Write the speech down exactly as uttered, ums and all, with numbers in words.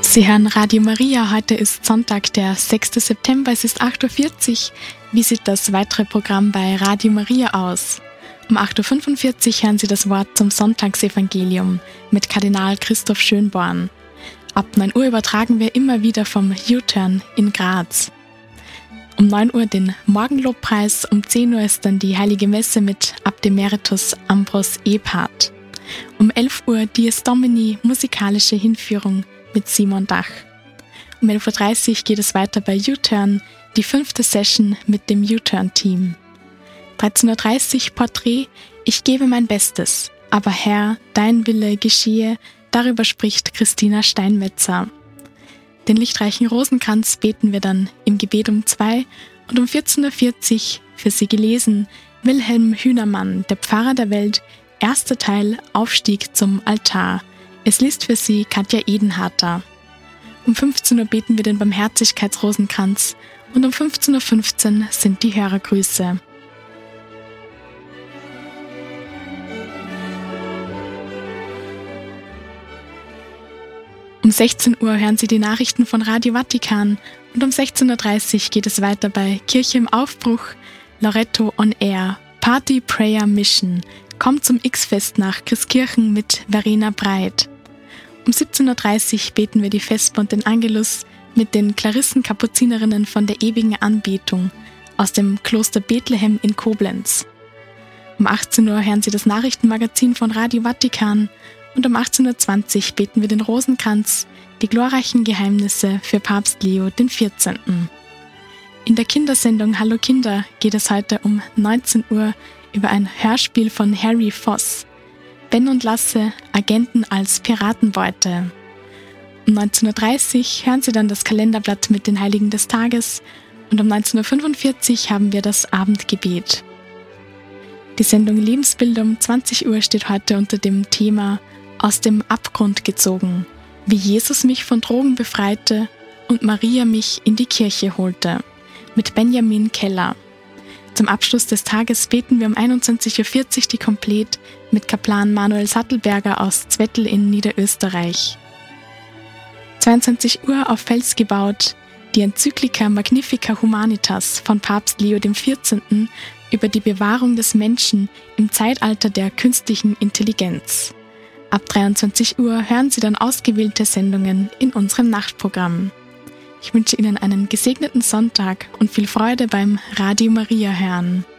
Sie hören Radio Maria, heute ist Sonntag, der sechster September, es ist acht Uhr vierzig. Wie sieht das weitere Programm bei Radio Maria aus? Um acht Uhr fünfundvierzig hören Sie das Wort zum Sonntagsevangelium mit Kardinal Christoph Schönborn. Ab neun Uhr übertragen wir immer wieder vom U-Turn in Graz. Um neun Uhr den Morgenlobpreis, um zehn Uhr ist dann die Heilige Messe mit Abdemeritus Ambros Ebhardt. Um elf Uhr Dies Domini, musikalische Hinführung mit Simon Dach. Um elf Uhr dreißig geht es weiter bei U-Turn, die fünfte Session mit dem U-Turn-Team. dreizehn Uhr dreißig Porträt, ich gebe mein Bestes, aber Herr, dein Wille geschehe, darüber spricht Christina Steinmetzer. Den lichtreichen Rosenkranz beten wir dann im Gebet um zwei und um vierzehn Uhr vierzig für Sie gelesen Wilhelm Hühnermann, der Pfarrer der Welt, erster Teil Aufstieg zum Altar. Es liest für Sie Katja Edenharter. Um fünfzehn Uhr beten wir den Barmherzigkeitsrosenkranz und um fünfzehn Uhr fünfzehn sind die Hörergrüße. Um sechzehn Uhr hören Sie die Nachrichten von Radio Vatikan und um sechzehn Uhr dreißig geht es weiter bei Kirche im Aufbruch, Loretto on Air, Party Prayer Mission. Kommt zum X-Fest nach Christkirchen mit Verena Breit. Um siebzehn Uhr dreißig beten wir die Vesper und den Angelus mit den Klarissen-Kapuzinerinnen von der ewigen Anbetung aus dem Kloster Bethlehem in Koblenz. Um achtzehn Uhr hören Sie das Nachrichtenmagazin von Radio Vatikan und um achtzehn Uhr zwanzig beten wir den Rosenkranz, die glorreichen Geheimnisse für Papst Leo den vierzehnten. In der Kindersendung Hallo Kinder geht es heute um neunzehn Uhr über ein Hörspiel von Harry Voss. Ben und Lasse, Agenten als Piratenbeute. Um neunzehn Uhr dreißig hören Sie dann das Kalenderblatt mit den Heiligen des Tages und um neunzehn Uhr fünfundvierzig haben wir das Abendgebet. Die Sendung Lebensbilder um zwanzig Uhr steht heute unter dem Thema Aus dem Abgrund gezogen, wie Jesus mich von Drogen befreite und Maria mich in die Kirche holte, mit Benjamin Keller. Zum Abschluss des Tages beten wir um einundzwanzig Uhr vierzig die Komplett mit Kaplan Manuel Sattelberger aus Zwettl in Niederösterreich. zweiundzwanzig Uhr auf Fels gebaut, die Enzyklika Magnifica Humanitas von Papst Leo dem vierzehnten über die Bewahrung des Menschen im Zeitalter der künstlichen Intelligenz. Ab dreiundzwanzig Uhr hören Sie dann ausgewählte Sendungen in unserem Nachtprogramm. Ich wünsche Ihnen einen gesegneten Sonntag und viel Freude beim Radio Maria hören.